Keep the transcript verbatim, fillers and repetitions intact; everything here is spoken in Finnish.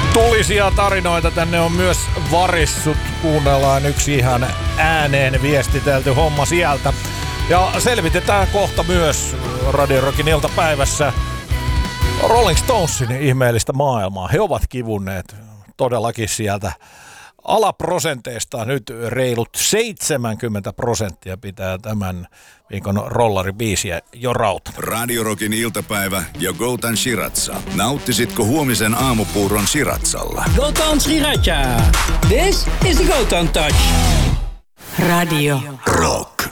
Tulisia tarinoita tänne on myös varissut. Kuunnellaan yksi ihan ääneen viestitelty homma sieltä. Ja selvitetään kohta myös Radio Rockin iltapäivässä Rolling Stonesin ihmeellistä maailmaa. He ovat kivunneet todellakin sieltä alaprosenteista. Nyt reilut seitsemänkymmentä prosenttia pitää tämän viikon rollaribiisiä jo rauta. Radio Rockin iltapäivä ja Golden Shiratsa. Nauttisitko huomisen aamupuuron Shiratsalla? Golden Sriracha. This is the Golden Touch. Radio Rock.